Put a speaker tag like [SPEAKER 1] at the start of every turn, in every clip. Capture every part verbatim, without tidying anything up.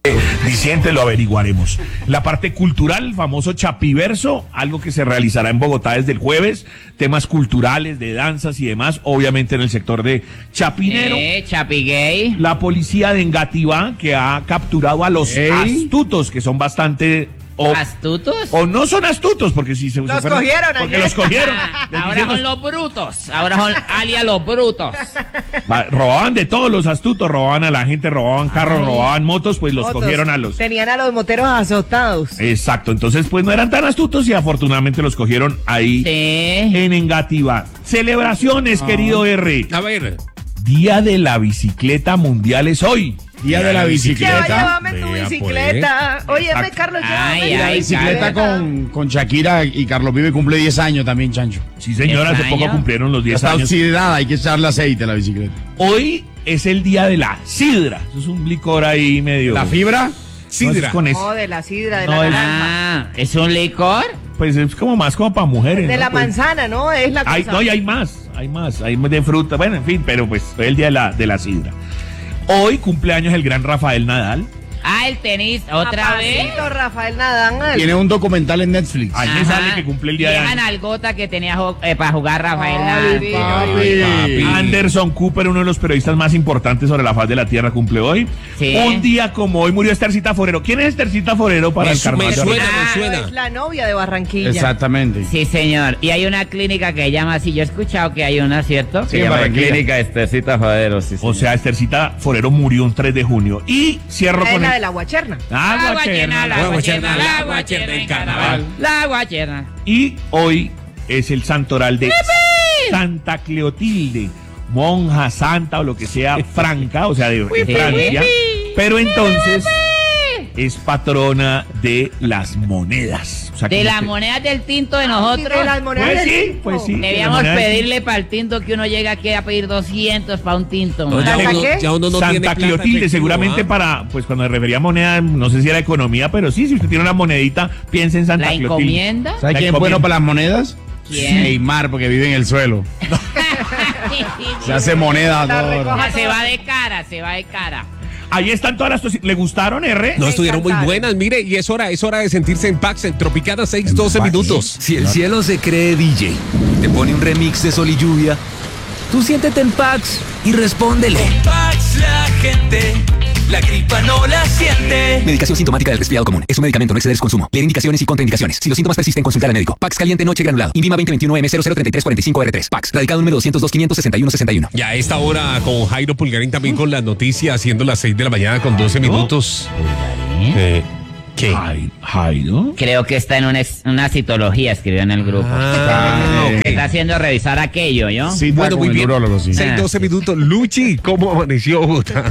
[SPEAKER 1] Diciente, lo averiguaremos. La parte cultural, famoso Chapiverso, algo que se realizará en Bogotá desde el jueves, temas culturales, de danzas y demás, obviamente en el sector de Chapinero.
[SPEAKER 2] Eh, Chapigay.
[SPEAKER 1] La policía de Engativá, que ha capturado a los
[SPEAKER 3] Ey.
[SPEAKER 1] astutos, que son bastante... O,
[SPEAKER 2] ¿Astutos?
[SPEAKER 1] o no son astutos, porque si se
[SPEAKER 4] Los
[SPEAKER 1] se fueron-
[SPEAKER 4] cogieron
[SPEAKER 1] porque
[SPEAKER 4] ayer.
[SPEAKER 1] los cogieron. Les
[SPEAKER 2] Ahora
[SPEAKER 1] dicen
[SPEAKER 2] son
[SPEAKER 1] los-
[SPEAKER 2] los brutos. Ahora son alias los brutos.
[SPEAKER 1] Va, robaban de todos los astutos, robaban a la gente, robaban carros,
[SPEAKER 2] Ay.
[SPEAKER 1] robaban motos, pues los
[SPEAKER 4] Motos.
[SPEAKER 1] cogieron a los...
[SPEAKER 4] Tenían a los moteros azotados.
[SPEAKER 1] Exacto, entonces pues no eran tan astutos y afortunadamente los cogieron ahí
[SPEAKER 2] Sí.
[SPEAKER 1] en Engativá. Celebraciones, querido R.
[SPEAKER 3] A ver.
[SPEAKER 1] Día de la Bicicleta Mundial es hoy.
[SPEAKER 3] Día de la
[SPEAKER 4] Lleva,
[SPEAKER 3] bicicleta.
[SPEAKER 4] llévame tu
[SPEAKER 3] Vea,
[SPEAKER 4] bicicleta. Óyeme,
[SPEAKER 1] Exacto.
[SPEAKER 4] Carlos,
[SPEAKER 2] Ay,
[SPEAKER 4] llévame tu
[SPEAKER 2] ay,
[SPEAKER 3] Bicicleta con, con Shakira y Carlos Vive cumple diez años también, Chancho.
[SPEAKER 1] Sí, señora, hace
[SPEAKER 2] Extraño.
[SPEAKER 1] poco cumplieron los diez
[SPEAKER 3] Está
[SPEAKER 1] años.
[SPEAKER 3] oxidada, hay que echarle aceite a la bicicleta.
[SPEAKER 1] Hoy es el día de la sidra. Eso es un licor ahí medio...
[SPEAKER 3] La fibra,
[SPEAKER 1] No, eso es
[SPEAKER 3] sidra.
[SPEAKER 1] con eso.
[SPEAKER 4] No, de la sidra, de
[SPEAKER 1] No,
[SPEAKER 4] la
[SPEAKER 1] es-
[SPEAKER 4] naranja.
[SPEAKER 2] Ah, ¿es un licor?
[SPEAKER 1] Pues es como más como para mujeres.
[SPEAKER 4] De
[SPEAKER 1] ¿no?
[SPEAKER 4] la
[SPEAKER 1] Pues,
[SPEAKER 4] manzana, ¿no? Es la
[SPEAKER 1] hay,
[SPEAKER 4] cosa.
[SPEAKER 1] no, y hay más, hay más, hay más de fruta, bueno, en fin, pero pues fue el día de la, de la sidra. Hoy cumpleaños el gran Rafael Nadal.
[SPEAKER 2] Ah, el tenis, otra vez.
[SPEAKER 4] Papacito Rafael Nadal.
[SPEAKER 3] Tiene un documental en Netflix.
[SPEAKER 1] Ahí me
[SPEAKER 2] Ajá.
[SPEAKER 1] sale que cumple el día de
[SPEAKER 2] Vieja
[SPEAKER 1] años.
[SPEAKER 2] nalgota que tenía jo- eh, para jugar Rafael
[SPEAKER 4] Ay,
[SPEAKER 2] Nadal.
[SPEAKER 4] bien.
[SPEAKER 3] Papi.
[SPEAKER 1] Anderson Cooper, uno de los periodistas más importantes sobre la faz de la tierra, cumple hoy.
[SPEAKER 2] Sí.
[SPEAKER 1] Un día como hoy murió Estercita Forero. ¿Quién es Estercita Forero para
[SPEAKER 3] Me
[SPEAKER 1] el
[SPEAKER 3] su- me
[SPEAKER 1] carnaval?
[SPEAKER 3] suena,
[SPEAKER 2] Ah,
[SPEAKER 3] me suena.
[SPEAKER 4] Es la novia de Barranquilla.
[SPEAKER 3] Exactamente.
[SPEAKER 2] Sí, señor. Y hay una clínica que se llama así. Yo he escuchado que hay una, ¿cierto?
[SPEAKER 3] Sí,
[SPEAKER 5] Se
[SPEAKER 3] en
[SPEAKER 5] llama
[SPEAKER 3] Barranquilla.
[SPEAKER 5] Clínica Estercita Fadero, sí,
[SPEAKER 1] O
[SPEAKER 5] señor.
[SPEAKER 1] sea, Estercita Forero murió un tres de junio. Y cierro
[SPEAKER 4] Es
[SPEAKER 1] con
[SPEAKER 4] la
[SPEAKER 1] el...
[SPEAKER 4] de la guacherna.
[SPEAKER 1] Ah,
[SPEAKER 2] La
[SPEAKER 1] guacherna.
[SPEAKER 2] guacherna, la
[SPEAKER 3] La
[SPEAKER 2] guacherna,
[SPEAKER 3] guacherna,
[SPEAKER 2] la
[SPEAKER 3] la
[SPEAKER 2] guacherna en
[SPEAKER 3] en
[SPEAKER 2] carnaval.
[SPEAKER 3] carnaval.
[SPEAKER 2] La guacherna.
[SPEAKER 1] Y hoy es el santoral de Santa Cleotilde, monja santa o lo que sea, franca, o sea, de, de Francia. Pero entonces es patrona de las monedas. O sea,
[SPEAKER 2] De
[SPEAKER 1] como
[SPEAKER 2] las
[SPEAKER 1] que-
[SPEAKER 2] monedas del tinto de nosotros.
[SPEAKER 4] De las monedas
[SPEAKER 1] Pues
[SPEAKER 4] del
[SPEAKER 1] sí,
[SPEAKER 4] tipo.
[SPEAKER 1] pues sí.
[SPEAKER 2] Debíamos
[SPEAKER 1] De las monedas del
[SPEAKER 2] pedirle para el tinto que uno llega aquí a pedir doscientos para un tinto.
[SPEAKER 3] No,
[SPEAKER 2] man.
[SPEAKER 3] ya,
[SPEAKER 4] ¿Hasta
[SPEAKER 3] uno,
[SPEAKER 4] qué?
[SPEAKER 3] ya uno no tiene
[SPEAKER 1] Santa
[SPEAKER 3] plata
[SPEAKER 1] Cleotilde,
[SPEAKER 3] efectivo,
[SPEAKER 1] seguramente
[SPEAKER 3] ¿ah?
[SPEAKER 1] para, pues cuando me refería a moneda, no sé si era economía, pero sí, si usted tiene una monedita, piense en Santa
[SPEAKER 2] La
[SPEAKER 1] Cleotilde.
[SPEAKER 2] encomienda.
[SPEAKER 3] ¿Sabe
[SPEAKER 1] La
[SPEAKER 3] quién es bueno
[SPEAKER 1] encomienda.
[SPEAKER 3] para las monedas?
[SPEAKER 2] ¿Quién?
[SPEAKER 3] Neymar, porque vive en el suelo. Se hace moneda
[SPEAKER 4] La
[SPEAKER 3] todo.
[SPEAKER 4] recoja.
[SPEAKER 2] Ya se va de cara, se va de cara.
[SPEAKER 1] Ahí están todas las... tosi- ¿Le gustaron, R?
[SPEAKER 3] No,
[SPEAKER 4] Me
[SPEAKER 3] estuvieron muy
[SPEAKER 4] encantaron.
[SPEAKER 3] buenas, mire, y es hora, es hora de sentirse en Pax, en Tropicana seis, doce
[SPEAKER 1] Pax.
[SPEAKER 3] minutos.
[SPEAKER 6] Si el cielo se cree D J, te pone un remix de Sol y Lluvia, tú siéntete en Pax y respóndele.
[SPEAKER 7] Pax, la gente, la gripa no la siente.
[SPEAKER 6] Medicación sintomática del resfriado común. Es un medicamento, no exceder su consumo. Leer indicaciones y contraindicaciones. Si los síntomas persisten, consultar al médico. Pax caliente noche granulado. Invima veinte veintiuno M cero cero treinta y tres cuarenta y cinco R tres. Pax. Radicado número doscientos dos quinientos sesenta y uno sesenta y uno.
[SPEAKER 3] Ya a esta hora con Jairo Pulgarín también con las noticias, siendo las seis de la mañana con doce minutos. Eh, ¿Qué?
[SPEAKER 1] Ay, Jairo.
[SPEAKER 2] Creo que está en una, es- una citología, escribió en el grupo.
[SPEAKER 3] Ah, ok.
[SPEAKER 2] Está haciendo revisar aquello, ¿yo?
[SPEAKER 3] Sí, bueno, muy bien.
[SPEAKER 6] sí.
[SPEAKER 3] seis, doce minutos. Luchi, ¿cómo amaneció Bogotá?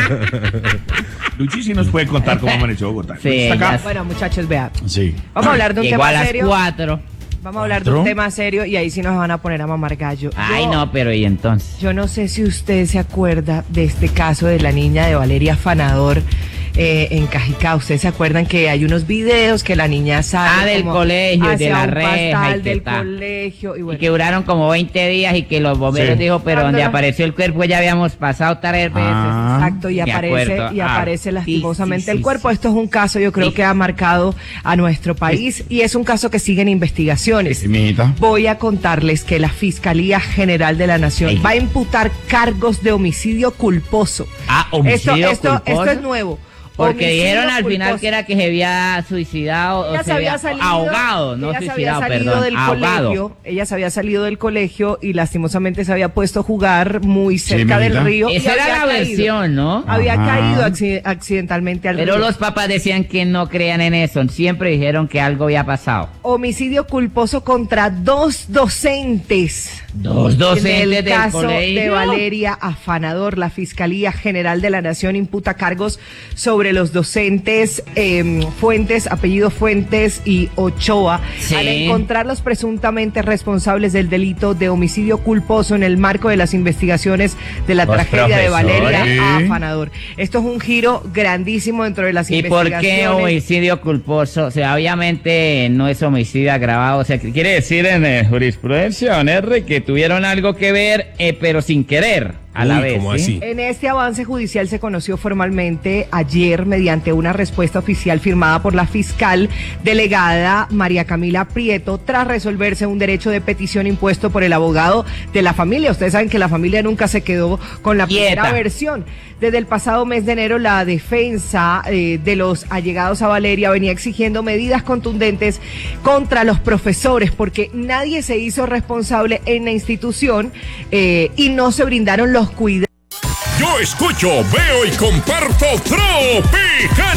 [SPEAKER 1] Luchi sí nos puede contar cómo amaneció Bogotá.
[SPEAKER 2] Sí,
[SPEAKER 1] Está acá.
[SPEAKER 2] ya-
[SPEAKER 4] Bueno, muchachos, vea.
[SPEAKER 3] Sí.
[SPEAKER 4] Vamos a hablar de un
[SPEAKER 2] Llegó a
[SPEAKER 4] tema
[SPEAKER 2] las
[SPEAKER 4] serio.
[SPEAKER 2] cuatro.
[SPEAKER 4] Vamos a hablar de un tema serio y ahí sí nos van a poner a mamar gallo.
[SPEAKER 2] Ay,
[SPEAKER 4] Yo-
[SPEAKER 2] no, pero ¿y entonces?
[SPEAKER 4] Yo no sé si usted se acuerda de este caso de la niña de Valeria Fanador eh, en Cajicá. ¿Ustedes se acuerdan que hay unos videos que la niña sale
[SPEAKER 2] Ah, del
[SPEAKER 4] como
[SPEAKER 2] colegio y de
[SPEAKER 4] hacia
[SPEAKER 2] la
[SPEAKER 4] un
[SPEAKER 2] reja y
[SPEAKER 4] pastal
[SPEAKER 2] qué
[SPEAKER 4] del
[SPEAKER 2] tal?
[SPEAKER 4] colegio y
[SPEAKER 2] Y
[SPEAKER 4] bueno.
[SPEAKER 2] que duraron como veinte días y que los bomberos
[SPEAKER 1] Sí.
[SPEAKER 2] dijo, pero
[SPEAKER 4] Cuando
[SPEAKER 2] donde
[SPEAKER 4] la-
[SPEAKER 2] apareció el cuerpo ya habíamos pasado tres veces.
[SPEAKER 3] Ah.
[SPEAKER 4] Exacto, y
[SPEAKER 2] Me
[SPEAKER 4] aparece,
[SPEAKER 2] acuerdo.
[SPEAKER 4] y
[SPEAKER 2] Ah,
[SPEAKER 4] aparece
[SPEAKER 2] sí,
[SPEAKER 4] lastimosamente
[SPEAKER 2] sí,
[SPEAKER 4] el
[SPEAKER 2] sí,
[SPEAKER 4] cuerpo.
[SPEAKER 2] sí.
[SPEAKER 4] Esto es un caso, yo creo
[SPEAKER 2] Sí.
[SPEAKER 4] que ha marcado a nuestro país y es un caso que sigue en investigaciones.
[SPEAKER 3] Sí, mijita.
[SPEAKER 4] Voy a contarles que la Fiscalía General de la Nación
[SPEAKER 2] Ey.
[SPEAKER 4] va a imputar cargos de homicidio culposo.
[SPEAKER 2] Ah,
[SPEAKER 4] Esto,
[SPEAKER 2] homicidio
[SPEAKER 4] esto,
[SPEAKER 2] culposo.
[SPEAKER 4] esto es nuevo.
[SPEAKER 2] Porque
[SPEAKER 4] Homicidio
[SPEAKER 2] dijeron al final
[SPEAKER 4] culposo.
[SPEAKER 2] que era que se había suicidado,
[SPEAKER 4] Ella
[SPEAKER 2] o
[SPEAKER 4] se
[SPEAKER 2] se
[SPEAKER 4] había
[SPEAKER 2] había
[SPEAKER 4] salido,
[SPEAKER 2] ahogado, no
[SPEAKER 4] ella se había
[SPEAKER 2] suicidado,
[SPEAKER 4] salido
[SPEAKER 2] perdón,
[SPEAKER 4] del
[SPEAKER 2] ahogado.
[SPEAKER 4] colegio, ella se había salido del colegio y lastimosamente se había puesto a jugar muy cerca
[SPEAKER 3] mijita.
[SPEAKER 4] del río. y
[SPEAKER 2] Esa era
[SPEAKER 4] había
[SPEAKER 2] la
[SPEAKER 4] caído.
[SPEAKER 2] versión, ¿no?
[SPEAKER 4] Había
[SPEAKER 3] Ajá.
[SPEAKER 4] caído acci- accidentalmente al
[SPEAKER 2] Pero
[SPEAKER 4] río.
[SPEAKER 2] los papás decían que no creían en eso, siempre dijeron que algo había pasado.
[SPEAKER 4] Homicidio culposo contra dos docentes.
[SPEAKER 2] Dos
[SPEAKER 4] En
[SPEAKER 2] docentes
[SPEAKER 4] el
[SPEAKER 2] del
[SPEAKER 4] caso
[SPEAKER 2] colegio.
[SPEAKER 4] de Valeria Afanador, la Fiscalía General de la Nación imputa cargos sobre los docentes eh, Fuentes, apellido Fuentes y Ochoa,
[SPEAKER 2] Sí.
[SPEAKER 4] al encontrarlos presuntamente responsables del delito de homicidio culposo en el marco de las investigaciones de la
[SPEAKER 2] Los
[SPEAKER 4] tragedia de Valeria
[SPEAKER 3] profesores.
[SPEAKER 4] Afanador. Esto es un giro grandísimo dentro de las
[SPEAKER 2] ¿Y por
[SPEAKER 4] investigaciones.
[SPEAKER 2] qué homicidio culposo? O sea, obviamente no es homicidio agravado. O sea, quiere decir en eh, jurisprudencia, don R, que tuvieron algo que ver, eh, pero sin querer. A la
[SPEAKER 3] Uy,
[SPEAKER 2] vez,
[SPEAKER 3] ¿cómo
[SPEAKER 2] ¿sí?
[SPEAKER 3] así?
[SPEAKER 4] En este avance judicial se conoció formalmente ayer mediante una respuesta oficial firmada por la fiscal delegada María Camila Prieto tras resolverse un derecho de petición impuesto por el abogado de la familia. Ustedes saben que la familia nunca se quedó con la
[SPEAKER 2] Quieta.
[SPEAKER 4] primera versión. Desde el pasado mes de enero la defensa eh, de los allegados a Valeria venía exigiendo medidas contundentes contra los profesores porque nadie se hizo responsable en la institución eh, y no se brindaron los cuidados.
[SPEAKER 5] Yo escucho, veo y comparto Tropicana.